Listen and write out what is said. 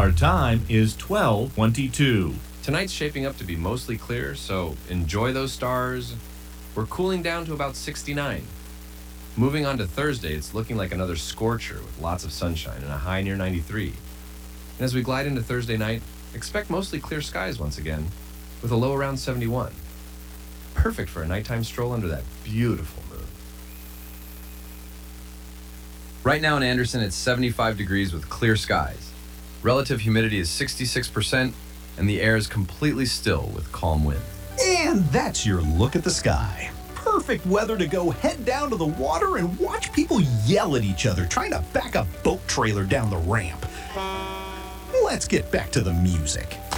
Our time is 12:22. Tonight's shaping up to be mostly clear, so enjoy those stars. We're cooling down to about 69. Moving on to Thursday, it's looking like another scorcher with lots of sunshine and a high near 93. And as we glide into Thursday night, expect mostly clear skies once again, with a low around 71. Perfect for a nighttime stroll under that beautiful moon. Right now in Anderson, it's 75 degrees with clear skies. Relative humidity is 66%, and the air is completely still with calm wind. And that's your look at the sky. Perfect weather to go head down to the water and watch people yell at each other trying to back a boat trailer down the ramp. Let's get back to the music.